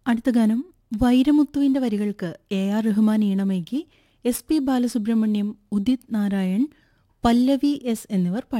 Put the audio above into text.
അടുത്ത ഗാനം വൈരമുത്തുവിന്റെ വരികൾക്ക് AR റഹ്മാൻ ഈണമേകി SP ബാലസുബ്രഹ്മണ്യം, ഉദിത് നാരായൺ, പല്ലവി S എന്നിവർ